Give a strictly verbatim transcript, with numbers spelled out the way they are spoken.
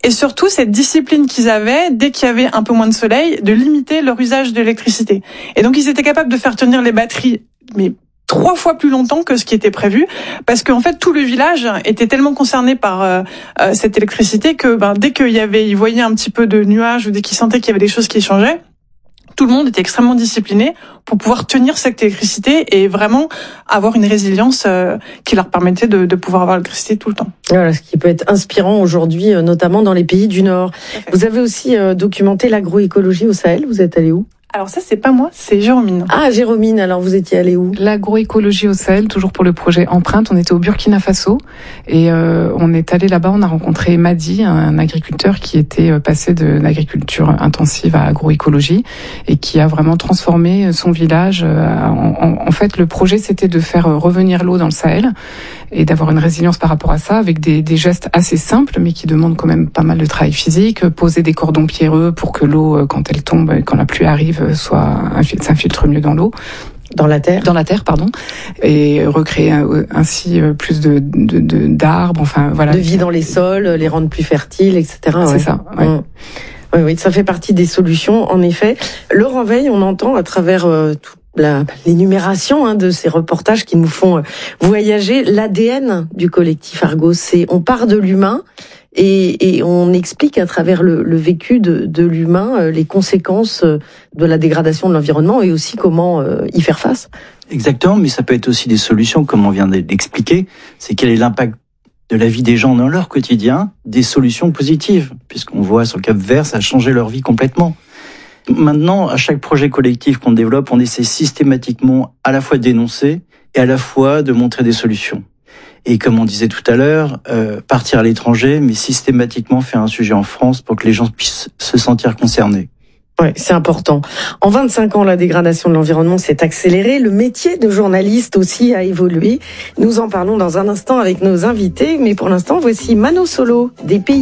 et surtout cette discipline qu'ils avaient, dès qu'il y avait un peu moins de soleil, de limiter leur usage de l'électricité. Et donc ils étaient capables de faire tenir les batteries, mais trois fois plus longtemps que ce qui était prévu, parce qu'en fait tout le village était tellement concerné par euh, euh, cette électricité que ben, dès qu'il y avait, ils voyaient un petit peu de nuages ou dès qu'ils sentaient qu'il y avait des choses qui changeaient, tout le monde était extrêmement discipliné pour pouvoir tenir cette électricité et vraiment avoir une résilience euh, qui leur permettait de, de pouvoir avoir l'électricité tout le temps. Voilà, ce qui peut être inspirant aujourd'hui, notamment dans les pays du Nord. Vous avez aussi euh, documenté l'agroécologie au Sahel. Vous êtes allé où ? Alors ça, c'est pas moi, c'est Jérôme. Ah, Jérôme, alors vous étiez allé où ? L'agroécologie au Sahel, toujours pour le projet Empreinte. On était au Burkina Faso et euh, on est allé là-bas, on a rencontré Madi, un agriculteur qui était passé de l'agriculture intensive à agroécologie et qui a vraiment transformé son village. En, en, en fait, le projet, c'était de faire revenir l'eau dans le Sahel et d'avoir une résilience par rapport à ça avec des, des gestes assez simples mais qui demandent quand même pas mal de travail physique. Poser des cordons pierreux pour que l'eau, quand elle tombe, quand la pluie arrive, soit s'infiltre mieux dans l'eau. Dans la terre. Dans la terre, pardon. Et recréer ainsi plus de, de, de d'arbres, enfin voilà. De vie dans les sols, les rendre plus fertiles, et cetera. C'est ouais. ça, ouais. Mmh. Oui, oui, ça fait partie des solutions, en effet. Laurent Veil, on entend à travers euh, toute la, l'énumération hein, de ces reportages qui nous font euh, voyager l'A D N du collectif Argos. C'est, on part de l'humain et, et on explique à travers le, le vécu de, de l'humain euh, les conséquences euh, de la dégradation de l'environnement et aussi comment euh, y faire face. Exactement, mais ça peut être aussi des solutions, comme on vient d'expliquer. C'est quel est l'impact de la vie des gens dans leur quotidien, des solutions positives, puisqu'on voit sur le Cap-Vert, ça a changé leur vie complètement. Maintenant, à chaque projet collectif qu'on développe, on essaie systématiquement à la fois de dénoncer et à la fois de montrer des solutions. Et comme on disait tout à l'heure, euh, partir à l'étranger, mais systématiquement faire un sujet en France pour que les gens puissent se sentir concernés. Ouais, c'est important. En vingt-cinq ans, la dégradation de l'environnement s'est accélérée. Le métier de journaliste aussi a évolué. Nous en parlons dans un instant avec nos invités. Mais pour l'instant, voici Mano Solo, des pays